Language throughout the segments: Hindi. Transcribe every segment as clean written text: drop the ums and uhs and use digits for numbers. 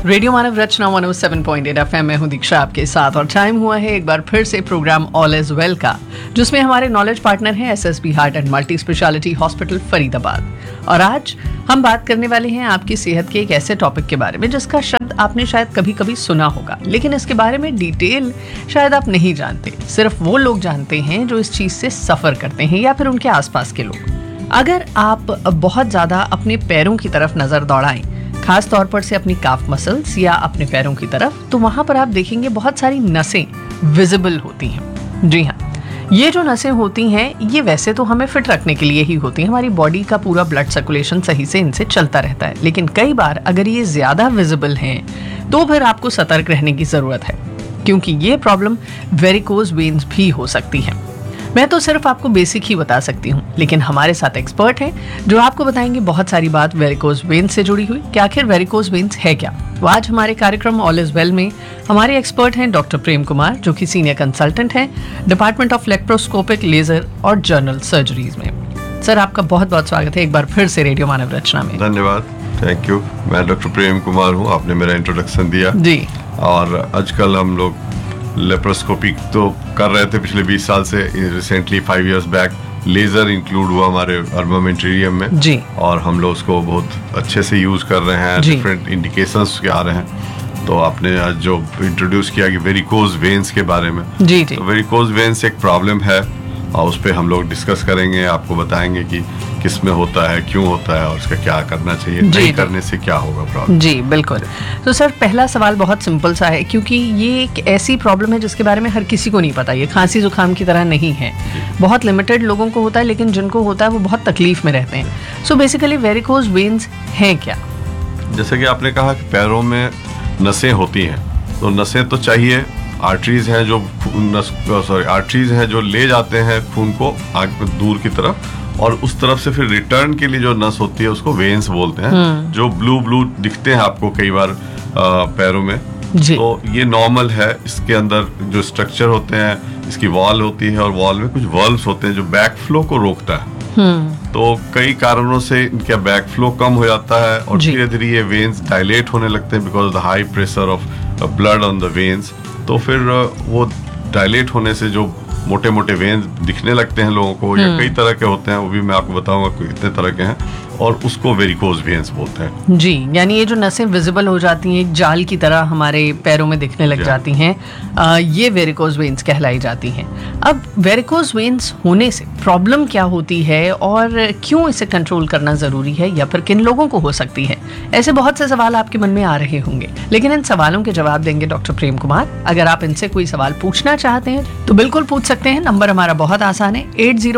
रेडियो मानव रचना 107.8 FM में हूं दीक्षा आपके साथ और टाइम हुआ है एक बार फिर से प्रोग्राम ऑल इज वेल का, जिसमें हमारे नॉलेज पार्टनर हैं SSB heart and multi speciality hospital Faridabad. और आज हम बात करने वाले हैं आपकी सेहत के एक ऐसे टॉपिक के बारे में जिसका शब्द आपने शायद कभी कभी सुना होगा, लेकिन इसके बारे में डिटेल शायद आप नहीं जानते। सिर्फ वो लोग जानते हैं जो इस चीज से सफर करते हैं या फिर उनके आसपास के लोग। अगर आप बहुत ज्यादा अपने पैरों की तरफ नजर दौड़ाएं, खास तौर पर से अपनी काफ मसल्स या अपने पैरों की तरफ, तो वहां पर आप देखेंगे बहुत सारी नसें विजिबल होती हैं। जी हाँ, ये जो नसें होती हैं ये वैसे तो हमें फिट रखने के लिए ही होती हैं, हमारी बॉडी का पूरा ब्लड सर्कुलेशन सही से इनसे चलता रहता है। लेकिन कई बार अगर ये ज्यादा विजिबल हैं तो फिर आपको सतर्क रहने की जरूरत है, क्योंकि ये प्रॉब्लम वेरिकोज वेन्स भी हो सकती है। मैं तो सिर्फ आपको बेसिक ही बता सकती हूँ, लेकिन हमारे साथ एक्सपर्ट हैं जो आपको बताएंगे बहुत सारी बात वेरिकोज वेन्स से जुड़ी हुई कि आखिर वेरिकोज वेन्स है क्या। तो आज हमारे कार्यक्रम ऑल इज वेल में हमारे एक्सपर्ट हैं डॉक्टर प्रेम कुमार, जो कि सीनियर कंसल्टेंट हैं डिपार्टमेंट ऑफ लेप्रोस्कोपिक लेजर और जनरल सर्जरीज में। सर, आपका बहुत बहुत स्वागत है एक बार फिर से रेडियो मानव रचना में। धन्यवाद, थैंक यू। मैं डॉक्टर प्रेम कुमार हूँ, आपने मेरा इंट्रोडक्शन दिया जी। और आजकल हम लोग लेप्रोस्कोपी तो कर रहे थे पिछले 20 साल से, recently 5 years back laser include हुआ हमारे अर्मामेंटेरियम में जी। और हम लोग उसको बहुत अच्छे से यूज कर रहे हैं, डिफरेंट इंडिकेशंस के आ रहे हैं। तो आपने आज जो इंट्रोड्यूस किया कि वेरिकोज वेन्स के बारे में जी। तो वेरिकोज वेन्स एक प्रॉब्लम है और उस पर हम लोग डिस्कस करेंगे, आपको बताएंगे कि किस में होता है, क्यों होता है और उसका क्या करना चाहिए, नहीं करने से क्या होगा प्रॉब्लम। जी बिल्कुल। तो सर, पहला सवाल बहुत सिंपल सा है, क्योंकि ये एक ऐसी प्रॉब्लम है जिसके बारे में हर किसी को नहीं पता। ये खांसी जुकाम की तरह नहीं है, बहुत लिमिटेड लोगों को होता है, लेकिन जिनको होता है वो बहुत तकलीफ में रहते हैं। सो बेसिकली वेरिकोज वेन्स हैं क्या? जैसे कि आपने कहा कि पैरों में नसें होती हैं, तो नसें तो चाहिए, आर्टरीज हैं जो आर्टरीज हैं जो ले जाते हैं खून को आगे दूर की तरफ, और उस तरफ से फिर रिटर्न के लिए जो नस होती है उसको वेन्स बोलते हैं, जो ब्लू ब्लू दिखते हैं आपको कई बार पैरों में जी। तो ये नॉर्मल है। इसके अंदर जो स्ट्रक्चर होते हैं, इसकी वॉल होती है और वॉल में कुछ वॉल्व्स होते हैं जो बैक फ्लो को रोकता है। तो कई कारणों से इनका बैक फ्लो कम हो जाता है और धीरे धीरे ये वेन्स डायलेट होने लगते हैं because of the high pressure of blood on the veins. तो फिर वो डायलेट होने से जो मोटे मोटे वेन्स दिखने लगते हैं लोगों को, या कई तरह के होते हैं, वो भी मैं आपको बताऊंगा कितने तरह के हैं, और उसको वेरिकोज वेन्स बोलते हैं जी। यानी ये जो नसें विजिबल हो जाती हैं, एक जाल की तरह हमारे पैरों में दिखने लग जाती हैं, ये वेरिकोज वेन्स कहलाई जाती हैं। अब वेरिकोज वेन्स होने से प्रॉब्लम क्या होती है और क्यों इसे कंट्रोल करना जरूरी है, या फिर किन लोगों को हो सकती है? ऐसे बहुत से सवाल आपके मन में आ रहे होंगे, लेकिन इन सवालों के जवाब देंगे डॉक्टर प्रेम कुमार। अगर आप इनसे कोई सवाल पूछना चाहते हैं तो बिल्कुल पूछ सकते हैं। नंबर हमारा बहुत आसान है,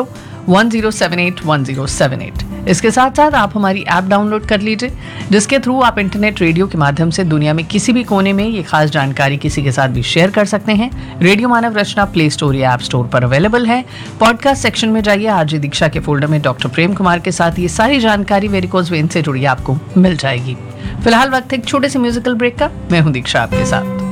8010781078। इसके साथ साथ आप हमारी ऐप डाउनलोड कर लीजिए, जिसके थ्रू आप इंटरनेट रेडियो के माध्यम से दुनिया में किसी भी कोने में ये खास जानकारी किसी के साथ भी शेयर कर सकते हैं। रेडियो मानव रचना प्ले स्टोर या ऐप स्टोर पर अवेलेबल है। पॉडकास्ट सेक्शन में जाइए, आरजे दीक्षा के फोल्डर में डॉक्टर प्रेम कुमार के साथ ये सारी जानकारी वेरिकोज वेन से जुड़ी आपको मिल जाएगी। फिलहाल वक्त एक छोटे से म्यूजिकल ब्रेक का। मैं हूं दीक्षा आपके साथ।